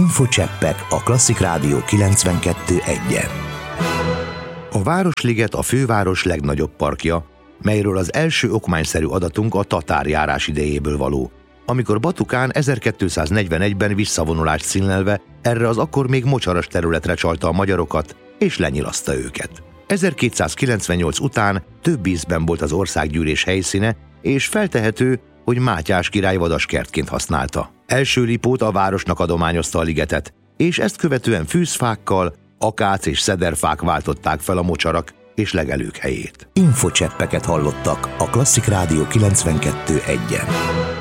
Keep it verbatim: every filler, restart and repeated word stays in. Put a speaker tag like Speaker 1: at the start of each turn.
Speaker 1: Infocseppek a Klasszik Rádió kilencvenkettő egyen. A Városliget a főváros legnagyobb parkja, melyről az első okmányszerű adatunk a tatárjárás idejéből való, amikor Batukán ezerkétszáznegyvenegyben visszavonulást színlelve erre az akkor még mocsaras területre csalta a magyarokat, és lenyilaszta őket. ezerkétszázkilencvennyolc után több ízben volt az országgyűlés helyszíne, és feltehető, hogy Mátyás király vadaskertként használta. Első Lipót a városnak adományozta a ligetet, és ezt követően fűzfákkal, akác és szederfák váltották fel a mocsarak és legelők helyét. Infocseppeket hallottak a Klasszik Rádió kilencvenkettő egyen.